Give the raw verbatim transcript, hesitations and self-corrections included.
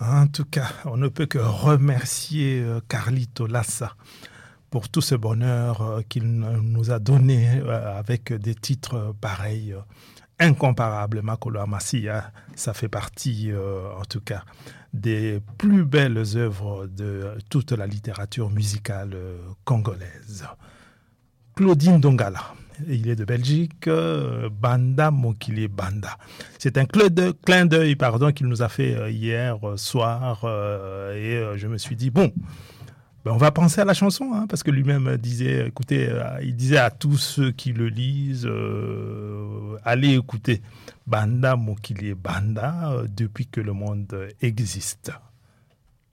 En tout cas, on ne peut que remercier euh, Carlito Lassa pour tout ce bonheur euh, qu'il nous a donné euh, avec des titres euh, pareils, euh, incomparables. Makolo Amasia, ça fait partie, euh, en tout cas, des plus belles œuvres de toute la littérature musicale euh, congolaise. Claudine Dongala. Il est de Belgique, euh, Banda Mokili Banda. C'est un clin d'œil, clin d'œil pardon, qu'il nous a fait euh, hier euh, soir euh, et euh, je me suis dit, bon, ben on va penser à la chanson, hein, parce que lui-même disait, écoutez, euh, il disait à tous ceux qui le lisent, euh, allez écouter Banda Mokili Banda euh, depuis que le monde existe.